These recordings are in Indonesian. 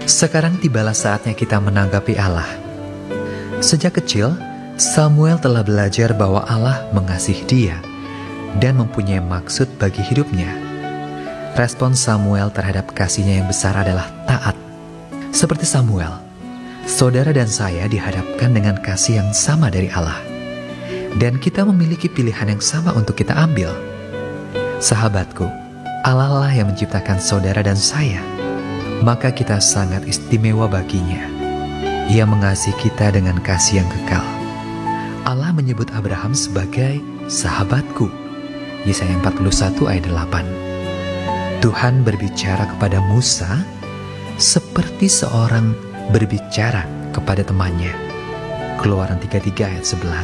Sekarang tibalah saatnya kita menanggapi Allah. Sejak kecil, Samuel telah belajar bahwa Allah mengasihi dia dan mempunyai maksud bagi hidupnya. Respon Samuel terhadap kasihnya yang besar adalah taat. Seperti Samuel, saudara dan saya dihadapkan dengan kasih yang sama dari Allah. Dan kita memiliki pilihan yang sama untuk kita ambil. Sahabatku, Allah lah yang menciptakan saudara dan saya. Maka kita sangat istimewa baginya. Ia mengasihi kita dengan kasih yang kekal. Allah menyebut Abraham sebagai sahabatku. Yesaya 41 ayat 8. Tuhan berbicara kepada Musa seperti seorang berbicara kepada temannya. Keluaran 33 ayat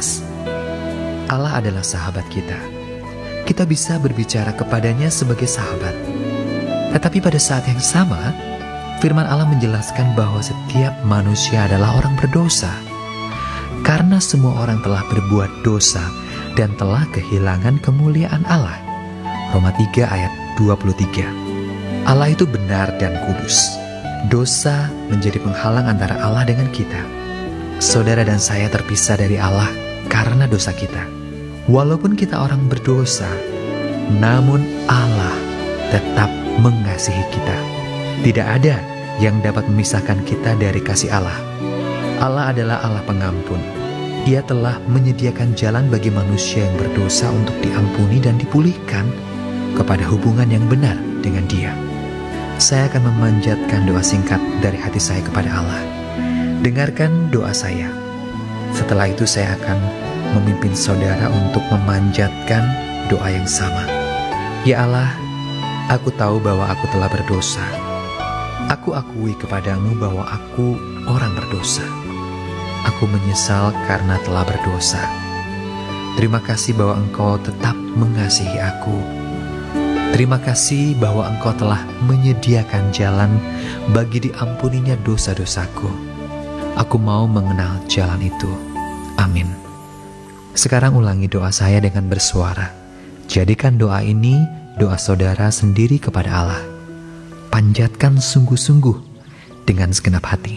11. Allah adalah sahabat kita. Kita bisa berbicara kepadanya sebagai sahabat. Tetapi pada saat yang sama, firman Allah menjelaskan bahwa setiap manusia adalah orang berdosa. Karena semua orang telah berbuat dosa dan telah kehilangan kemuliaan Allah. Roma 3 ayat 23. Allah itu benar dan kudus. Dosa menjadi penghalang antara Allah dengan kita. Saudara dan saya terpisah dari Allah karena dosa kita. Walaupun kita orang berdosa, namun Allah tetap mengasihi kita. Tidak ada yang dapat memisahkan kita dari kasih Allah. Allah adalah Allah pengampun. Ia telah menyediakan jalan bagi manusia yang berdosa untuk diampuni dan dipulihkan kepada hubungan yang benar dengan Dia. Saya akan memanjatkan doa singkat dari hati saya kepada Allah. Dengarkan doa saya. Setelah itu saya akan memimpin saudara untuk memanjatkan doa yang sama. Ya Allah, aku tahu bahwa aku telah berdosa. Aku akui kepadamu bahwa aku orang berdosa. Aku menyesal karena telah berdosa. Terima kasih bahwa Engkau tetap mengasihi aku. Terima kasih bahwa Engkau telah menyediakan jalan bagi diampuninya dosa-dosaku. Aku mau mengenal jalan itu. Amin. Sekarang ulangi doa saya dengan bersuara. Jadikan doa ini doa saudara sendiri kepada Allah. Panjatkan sungguh-sungguh dengan segenap hati.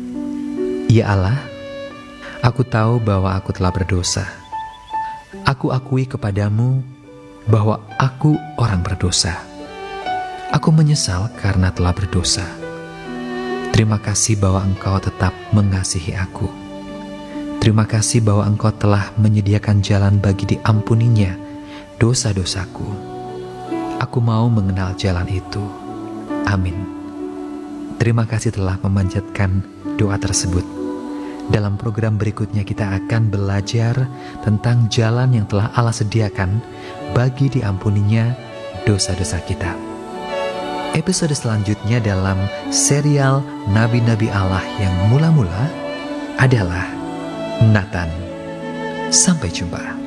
Ya Allah, aku tahu bahwa aku telah berdosa. Aku akui kepadamu bahwa aku orang berdosa. Aku menyesal karena telah berdosa. Terima kasih bahwa Engkau tetap mengasihi aku. Terima kasih bahwa Engkau telah menyediakan jalan bagi diampuninya dosa-dosaku. Aku mau mengenal jalan itu. Amin. Terima kasih telah memanjatkan doa tersebut. Dalam program berikutnya kita akan belajar tentang jalan yang telah Allah sediakan bagi diampuninya dosa-dosa kita. Episode selanjutnya dalam serial Nabi-Nabi Allah yang mula-mula adalah Nathan. Sampai jumpa.